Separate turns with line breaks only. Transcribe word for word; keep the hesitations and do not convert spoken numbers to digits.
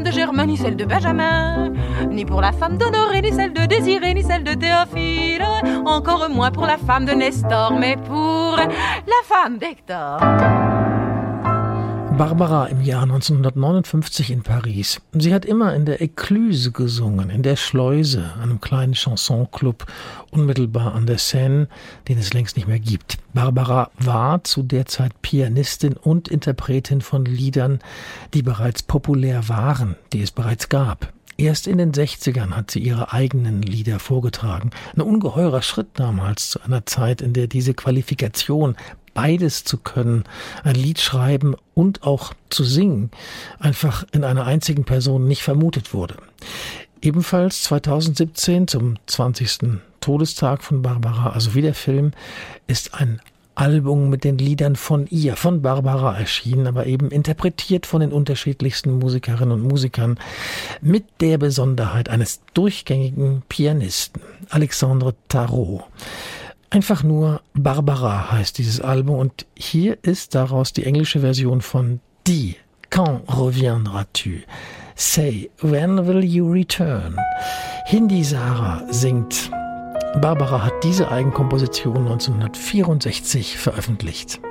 de Germain, ni celle de Benjamin, ni pour la femme d'Honoré, ni celle de Désiré, ni celle de Théophile, encore moins pour la femme de Nestor, mais pour la femme d'Hector.
Barbara im Jahr neunzehnhundertneunundfünfzig in Paris. Sie hat immer in der Écluse gesungen, in der Schleuse, einem kleinen Chansonclub unmittelbar an der Seine, den es längst nicht mehr gibt. Barbara war zu der Zeit Pianistin und Interpretin von Liedern, die bereits populär waren, die es bereits gab. Erst in den sechzigern hat sie ihre eigenen Lieder vorgetragen. Ein ungeheurer Schritt damals zu einer Zeit, in der diese Qualifikation, beides zu können, ein Lied schreiben und auch zu singen, einfach in einer einzigen Person nicht vermutet wurde. Ebenfalls zweitausendsiebzehn, zum zwanzigsten Todestag von Barbara, also wie der Film, ist ein Album mit den Liedern von ihr, von Barbara erschienen, aber eben interpretiert von den unterschiedlichsten Musikerinnen und Musikern mit der Besonderheit eines durchgängigen Pianisten, Alexandre Tarot. Einfach nur Barbara heißt dieses Album und hier ist daraus die englische Version von Dis, quand reviendras-tu? Say, when will you return? Hindi Sara singt. Barbara hat diese Eigenkomposition neunzehnhundertvierundsechzig veröffentlicht.